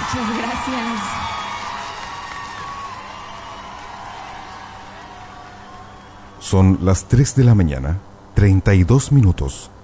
Muchas gracias. Son las 3 de la mañana, 32 minutos.